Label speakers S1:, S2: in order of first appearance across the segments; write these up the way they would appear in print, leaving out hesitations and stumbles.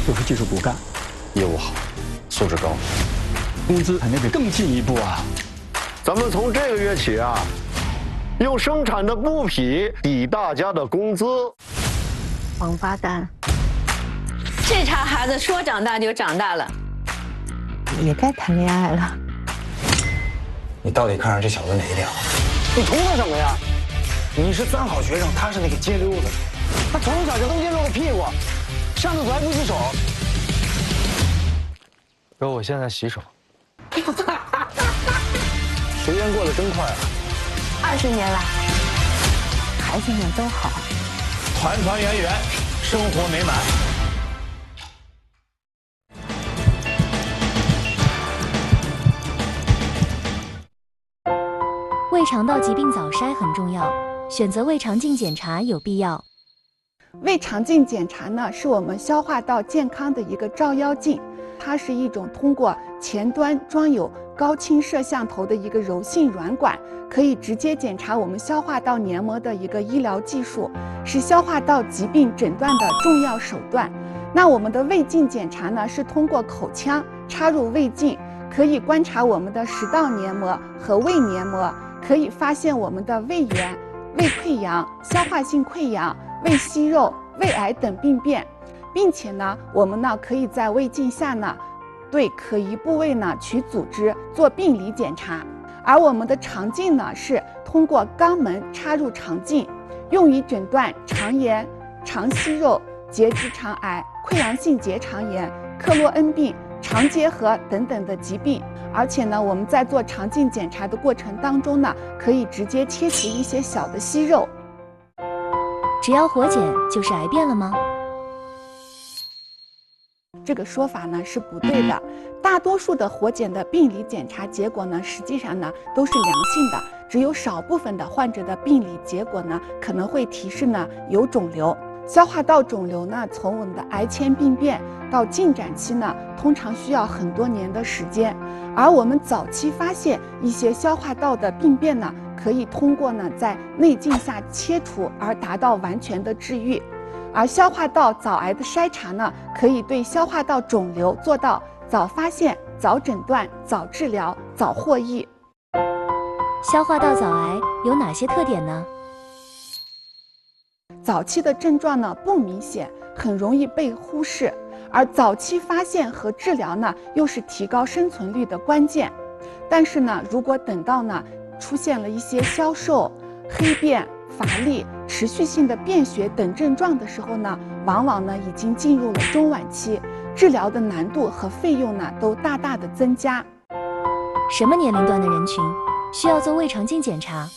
S1: 就是技术骨干，
S2: 业务好，素质高，
S1: 工资肯定得更进一步啊！
S3: 咱们从这个月起啊，用生产的布匹抵大家的工资。
S4: 王八蛋！
S5: 这茬孩子说长大就长大了，
S4: 也该谈恋爱了。
S2: 你到底看上这小子哪一点了？
S6: 你图他什么呀？你是三好学生，他是那个街溜子，他从小就登街露个屁股，上厕所还不洗手。
S2: 哥，我现在洗手。
S6: 时间过得真快啊
S4: 20年了，孩子们都好，
S6: 团团圆圆，生活美满。
S7: 胃肠道疾病早筛很重要，选择胃肠镜检查有必要。
S8: 胃肠镜检查呢，是我们消化道健康的一个照妖镜，它是一种通过前端装有高清摄像头的一个柔性软管，可以直接检查我们消化道黏膜的一个医疗技术，是消化道疾病诊断的重要手段。那我们的胃镜检查呢，是通过口腔插入胃镜，可以观察我们的食道黏膜和胃黏膜，可以发现我们的胃炎、胃溃疡、消化性溃疡、胃息肉、胃癌等病变，并且呢，我们呢可以在胃镜下呢，对可疑部位呢取组织做病理检查。而我们的肠镜呢，是通过肛门插入肠镜，用于诊断肠炎、肠息肉、结直肠癌、溃疡性结肠炎、克罗恩病、肠结核等等的疾病。而且呢，我们在做肠镜检查的过程当中呢，可以直接切除一些小的息肉。
S7: 只要活检就是癌变了吗？
S8: 这个说法呢是不对的。大多数的活检的病理检查结果呢，实际上呢都是良性的，只有少部分的患者的病理结果呢可能会提示呢有肿瘤。消化道肿瘤呢，从我们的癌前病变到进展期呢，通常需要很多年的时间。而我们早期发现一些消化道的病变呢，可以通过呢在内镜下切除而达到完全的治愈。而消化道早癌的筛查呢，可以对消化道肿瘤做到早发现、早诊断、早治疗、早获益。
S7: 消化道早癌有哪些特点呢？
S8: 早期的症状呢不明显，很容易被忽视，而早期发现和治疗呢又是提高生存率的关键。但是呢，如果等到呢出现了一些消瘦、黑便、乏力、持续性的便血等症状的时候呢，往往呢已经进入了中晚期，治疗的难度和费用呢都大大的增加。
S7: 什么年龄段的人群需要做胃肠镜检查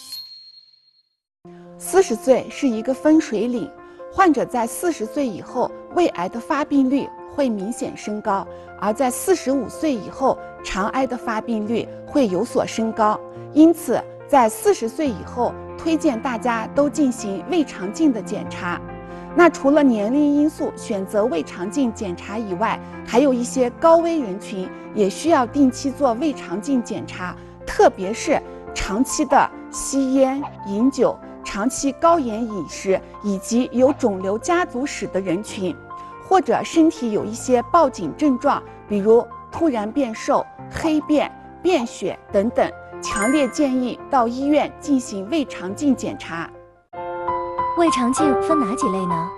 S8: ？40岁是一个分水岭，患者在40岁以后，胃癌的发病率会明显升高，而在45岁以后，肠癌的发病率会有所升高。因此，在40岁以后，推荐大家都进行胃肠镜的检查。那除了年龄因素选择胃肠镜检查以外，还有一些高危人群也需要定期做胃肠镜检查，特别是长期的吸烟、饮酒、长期高盐饮食以及有肿瘤家族史的人群，或者身体有一些报警症状，比如突然变瘦、黑便、便血等等，强烈建议到医院进行胃肠镜检查。
S7: 胃肠镜分哪几类呢？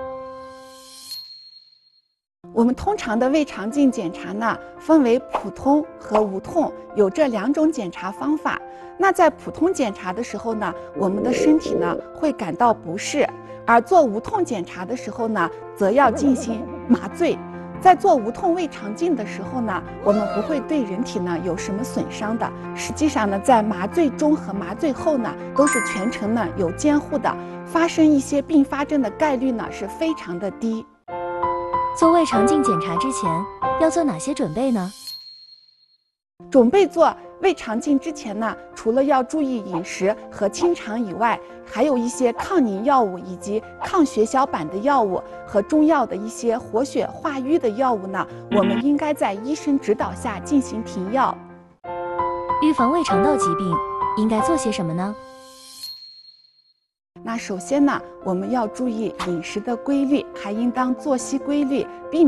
S8: 我们通常的胃肠镜检查呢，分为普通和无痛，有这2种检查方法。那在普通检查的时候呢，我们的身体呢会感到不适，而做无痛检查的时候呢，则要进行麻醉。在做无痛胃肠镜的时候呢，我们不会对人体呢有什么损伤的。实际上呢，在麻醉中和麻醉后呢，都是全程呢有监护的，发生一些并发症的概率呢是非常的低。
S7: 做胃肠镜检查之前要做哪些准备呢？
S8: 准备做胃肠镜之前呢，除了要注意饮食和清肠以外，还有一些抗凝药物以及抗血小板的药物和中药的一些活血化瘀的药物呢，我们应该在医生指导下进行停药。
S7: 预防胃肠道疾病应该做些什么呢？
S8: 那首先呢，我们要注意饮食的规律，还应当作息规律，避免